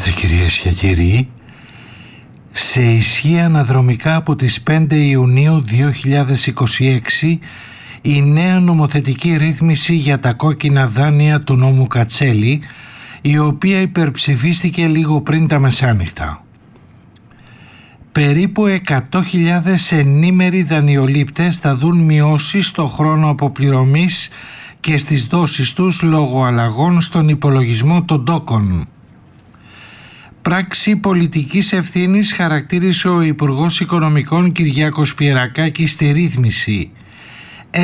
Ξέρετε κυρίες και κύριοι, σε ισχύ αναδρομικά από τις 5 Ιουνίου 2026 η νέα νομοθετική ρύθμιση για τα κόκκινα δάνεια του νόμου Κατσέλη, η οποία υπερψηφίστηκε λίγο πριν τα μεσάνυχτα. Περίπου 100.000 ενήμεροι δανειολήπτες θα δουν μειώσεις στο χρόνο αποπληρωμής και στις δόσεις τους λόγω αλλαγών στον υπολογισμό των τόκων. Πράξη πολιτικής ευθύνης χαρακτήρισε ο Υπουργός Οικονομικών Κυριάκος Πιερακάκης στη ρύθμιση,